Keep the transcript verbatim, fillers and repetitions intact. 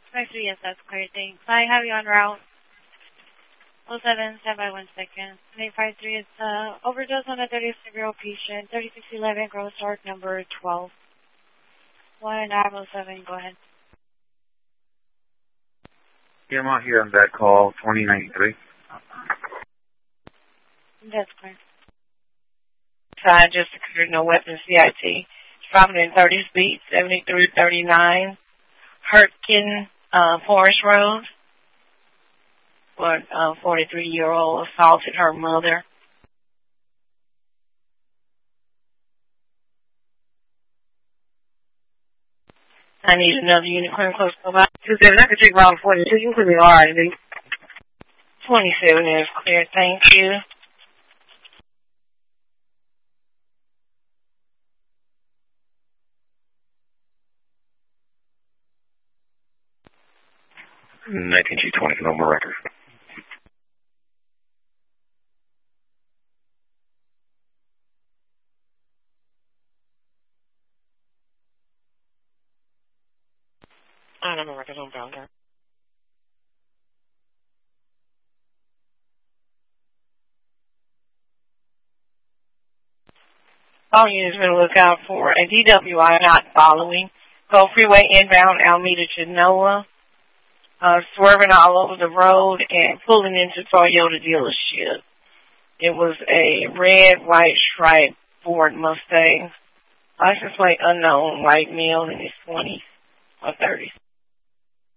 five three, yes, that's clear. Thanks. I have you on route. oh seven, stand by one second. eight five three is uh, overdose on a thirty-six-year-old patient, thirty-six eleven, Gross Arc number twelve. one, I have oh seven, go ahead. Yeah, I'm out here on that call, twenty ninety-three. That's clear. Side just occurred, no weapons, C I T. Dropping in thirty speed, seventy-three thirty-nine. Hertkin, uh, Forest Road. Where a forty-three-year-old assaulted her mother. I need another unit clear close to about two seven. I can take round forty-two. You can put me all right, baby. twenty-seven is clear. Thank you. nineteen G twenty, no more record. I don't know record on Bounder. All units been look out for a D W I not following. Go freeway inbound Alameda to Noah. Uh, swerving all over the road and pulling into Toyota dealership. It was a red, white stripe Ford Mustang. License plate unknown, white male in his twenties or thirties.